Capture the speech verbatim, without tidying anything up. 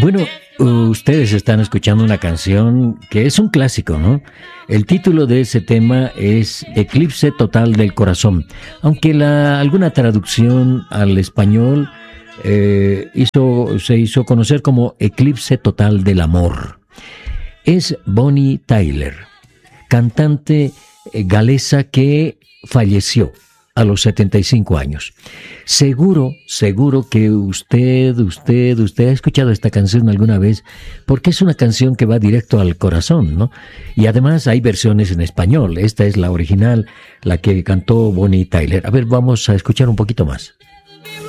Bueno, ustedes están escuchando una canción que es un clásico, ¿no? El título de ese tema es Eclipse Total del Corazón, aunque la, alguna traducción al español eh, hizo, se hizo conocer como Eclipse Total del Amor. Es Bonnie Tyler, cantante eh, galesa que falleció a los setenta y cinco años. Seguro, seguro que usted, usted, usted ha escuchado esta canción alguna vez, porque es una canción que va directo al corazón, ¿no? Y además hay versiones en español. Esta es la original, la que cantó Bonnie Tyler. A ver, vamos a escuchar un poquito más.